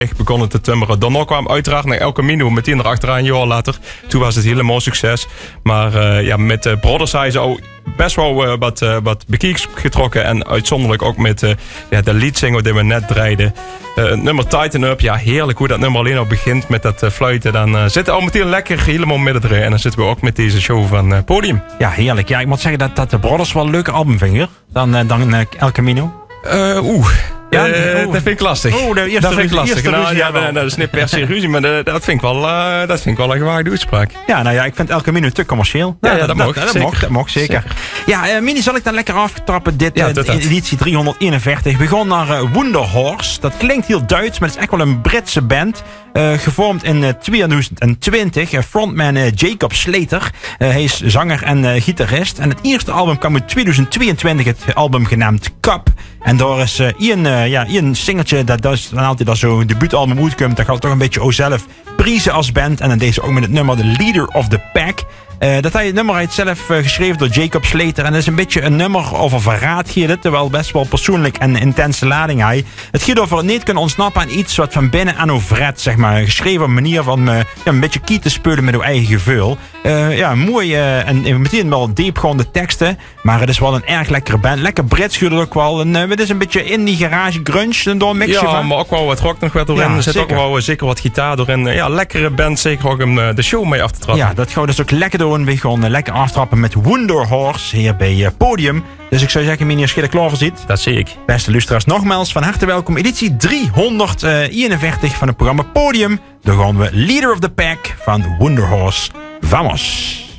echt begonnen te timmeren. Daarna kwam uiteraard naar El Camino meteen erachteraan, een jaar later. Toen was het helemaal succes. Maar met Brothers hij zo best wel wat bekieks getrokken. En uitzonderlijk ook met de lead single die we net draaiden. Het nummer Tighten Up. Ja, heerlijk hoe dat nummer alleen al begint met dat fluiten. Dan zitten we al meteen lekker helemaal midden erin. En dan zitten we ook met deze show van Podium. Ja, heerlijk. Ja, ik moet zeggen dat de Brothers wel een leuke album vinden. Dan El Camino. Ja, dat vind ik lastig. Dat vind ik lastig. Dat is niet per se ruzie, maar dat vind ik wel een gewaagde uitspraak. Ja, nou ja, ik vind El Camino te commercieel. Dat mag zeker. Ja, Mini, zal ik dan lekker aftrappen? Editie 341. We gaan naar Wunderhorse. Dat klinkt heel Duits, maar het is echt wel een Britse band. Gevormd in 2020. Frontman Jacob Slater. Hij is zanger en gitarist. En het eerste album kwam in 2022. Het album genaamd Cup. En daar is een singeltje, dat is dan altijd als zo'n debuutalbum uitkomt. Dat gaat toch een beetje zelf prijzen als band. En dan deze ook met het nummer The Leader of the Pack. Dat hij het nummer heeft zelf geschreven door Jacob Slater. En dat is een beetje een nummer over verraad hier. Terwijl best wel persoonlijk en intense lading hij. Het gaat over het niet kunnen ontsnappen aan iets wat van binnen aan overret, zeg maar. Geschreven op een manier van een beetje key te spelen met uw eigen gevoel. Mooi en meteen wel diepgaande teksten. Maar het is wel een erg lekkere band. Lekker Brits gaat het ook wel. Het is een beetje indie garage grunge. En door een mixje van. Maar ook wel wat rock nog wat doorheen. Er zit ook wel zeker wat gitaar doorheen. Lekkere band. Zeker ook om de show mee af te trappen. Ja, dat gaat dus ook lekker door. We gaan lekker aftrappen met Wunderhorse hier bij Podium. Dus ik zou zeggen, Mini, als je er klaar voor zit. Dat zie ik. Beste luisteraars, nogmaals van harte welkom. Editie 341 van het programma Podium. Dan gaan we Leader of the Pack van Wunderhorse. Vamos!